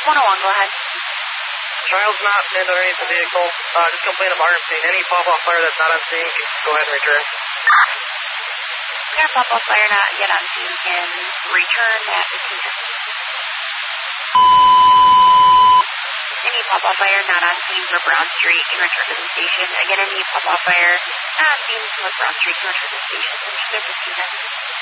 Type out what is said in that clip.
101, go ahead. Child's not pinned underneath the vehicle. Just complain of arm scene. Any pop-off fire that's not on scene, can go ahead and return. Yeah, pop-off fire not yet on scene can return at 15 minutes. Any pop-off fire not on scene for Brown Street can return to the station. Again, any pop-off fire not on scene for Brown Street can return to the station. Finish there 15 minutes.